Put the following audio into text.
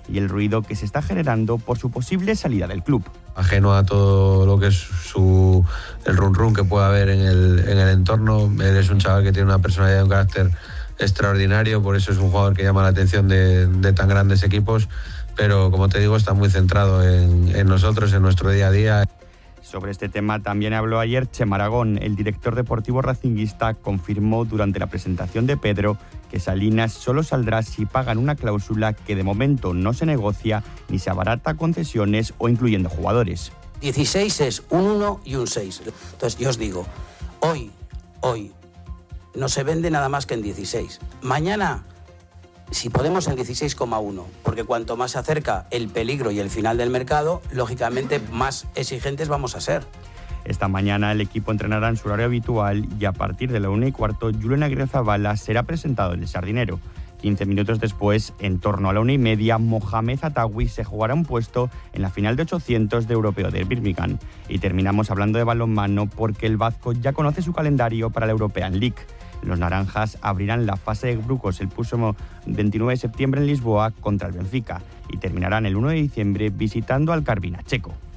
y el ruido que se está generando por su posible salida del club. Ajeno a todo lo que es el run que pueda haber en el entorno, él es un chaval que tiene una personalidad y un carácter extraordinario, por eso es un jugador que llama la atención de tan grandes equipos, pero como te digo, está muy centrado en nosotros, en nuestro día a día. Sobre este tema también habló ayer Chema Aragón. El director deportivo racinguista confirmó durante la presentación de Pedro que Salinas solo saldrá si pagan una cláusula que de momento no se negocia ni se abarata concesiones o incluyendo jugadores. 16 es un 1 y un 6. Entonces yo os digo, hoy no se vende nada más que en 16. Mañana, si podemos, en 16,1, porque cuanto más se acerca el peligro y el final del mercado, lógicamente más exigentes vamos a ser. Esta mañana el equipo entrenará en su horario habitual y a partir de la 1:15 Julen Agirrezabala será presentado en el Sardinero. 15 minutos después, en torno a la 1:30, Mohamed Atawi se jugará un puesto en la final de 800 de Europeo de Birmingham. Y terminamos hablando de balonmano porque el vasco ya conoce su calendario para la European League. Los naranjas abrirán la fase de grupos el próximo 29 de septiembre en Lisboa contra el Benfica y terminarán el 1 de diciembre visitando al Karviná checo.